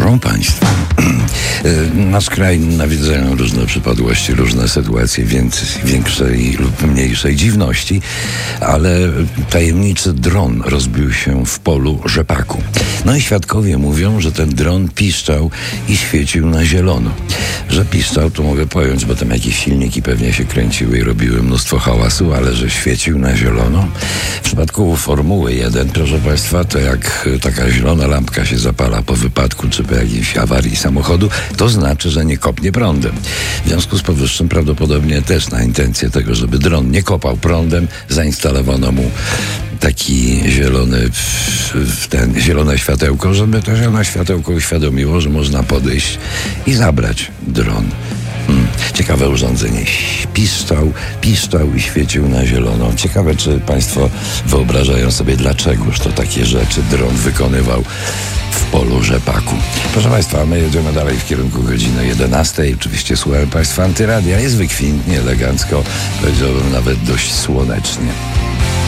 Proszę Państwa, nasz kraj nawiedzają różne przypadłości, różne sytuacje większej lub mniejszej dziwności, ale tajemniczy dron rozbił się w polu rzepaku. No i świadkowie mówią, że ten dron piszczał i świecił na zielono. Że piszczał, to mogę pojąć, bo tam jakieś silniki pewnie się kręciły i robiły mnóstwo hałasu, ale że świecił na zielono. W przypadku Formuły 1, proszę Państwa, to jak taka zielona lampka się zapala po wypadku czy po jakiejś awarii samochodu, to znaczy, że nie kopnie prądem. W związku z powyższym prawdopodobnie też na intencję tego, żeby dron nie kopał prądem, zainstalowano mu taki zielone światełko, żeby to zielone światełko uświadomiło, że można podejść i zabrać dron. Ciekawe urządzenie. Piszczał i świecił na zielono. Ciekawe, czy Państwo wyobrażają sobie, dlaczegoż to takie rzeczy dron wykonywał w polu rzepaku. Proszę Państwa, my jedziemy dalej w kierunku godziny 11. Oczywiście słuchają Państwa Antyradia. Jest wykwintnie, elegancko, powiedziałbym nawet dość słonecznie.